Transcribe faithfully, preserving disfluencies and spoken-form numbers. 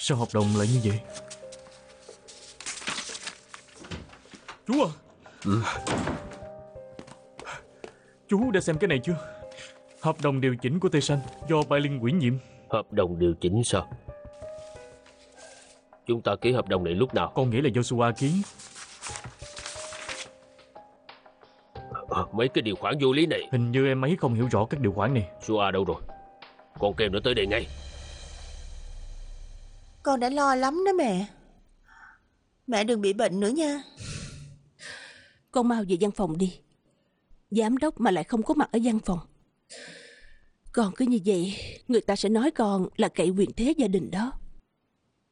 Sao hợp đồng lại như vậy? Chú à, ừ. Chú đã xem cái này chưa? Hợp đồng điều chỉnh của Tê Sanh do Bai Linh ủy nhiệm. Hợp đồng điều chỉnh sao? Chúng ta ký hợp đồng này lúc nào? Con nghĩ là Joshua ký. à, Mấy cái điều khoản vô lý này. Hình như em ấy không hiểu rõ các điều khoản này. Joshua đâu rồi? Con kêu nó tới đây ngay. Con đã lo lắm đó mẹ. Mẹ đừng bị bệnh nữa nha. Con mau về văn phòng đi. Giám đốc mà lại không có mặt ở văn phòng. Con cứ như vậy, người ta sẽ nói con là cậy quyền thế gia đình đó.